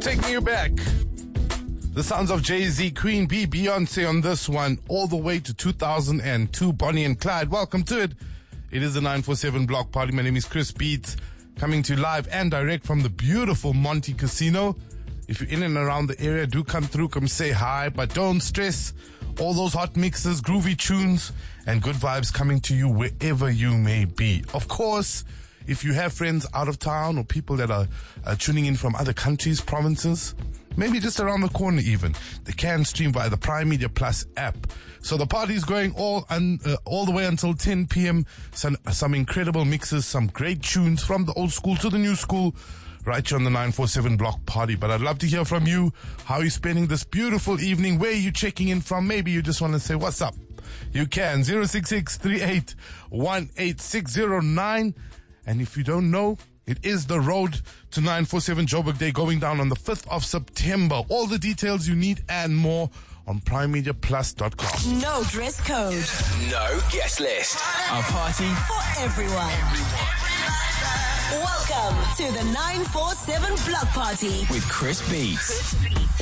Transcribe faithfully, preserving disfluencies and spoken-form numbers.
Taking you back. The sounds of Jay-Z, Queen Bee, Beyonce on this one, all the way to two thousand two, Bonnie and Clyde. Welcome to it. It is the nine four seven Block Party. My name is Chris Beats, coming to you live and direct from the beautiful Monte Casino. If you're in and around the area, do come through, come say hi, but don't stress. All those hot mixes, groovy tunes, and good vibes coming to you wherever you may be. Of course, if you have friends out of town or people that are uh, tuning in from other countries, provinces, maybe just around the corner even, they can stream via the Prime Media Plus app. So the party's going all un, uh, all the way until ten p.m. Some, some incredible mixes, some great tunes from the old school to the new school, right here on the nine four seven Block Party. But I'd love to hear from you. How are you spending this beautiful evening? Where are you checking in from? Maybe you just want to say, what's up? You can. zero six six, three eight one, eight six zero nine. And if you don't know, it is the road to nine four seven Joburg Day going down on the fifth of September. All the details you need and more on prime media plus dot com. No dress code. No guest list. A party For everyone. Welcome to the nine four seven Block Party with Chris Beats.